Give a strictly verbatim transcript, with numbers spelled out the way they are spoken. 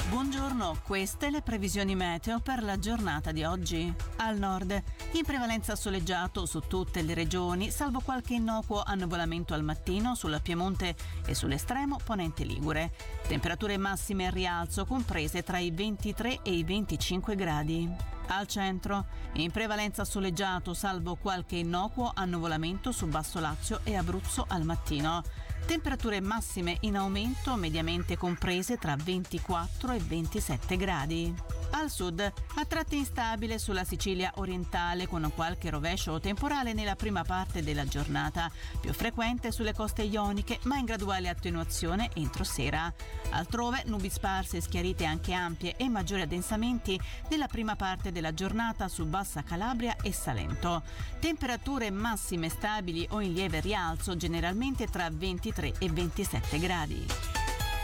Buongiorno, queste le previsioni meteo per la giornata di oggi. Al nord, in prevalenza soleggiato su tutte le regioni, salvo qualche innocuo annuvolamento al mattino sul Piemonte e sull'estremo ponente ligure. Temperature massime al rialzo comprese tra i ventitré e i venticinque gradi. Al centro, in prevalenza soleggiato, salvo qualche innocuo annuvolamento su Basso Lazio e Abruzzo al mattino. Temperature massime in aumento mediamente comprese tra ventiquattro e ventisette gradi. Al sud, a tratti instabile sulla Sicilia orientale con qualche rovescio temporale nella prima parte della giornata, più frequente sulle coste ioniche ma in graduale attenuazione entro sera. Altrove nubi sparse, schiarite anche ampie e maggiori addensamenti nella prima parte della giornata su Bassa Calabria e Salento. Temperature massime stabili o in lieve rialzo generalmente tra ventitré e ventisette gradi.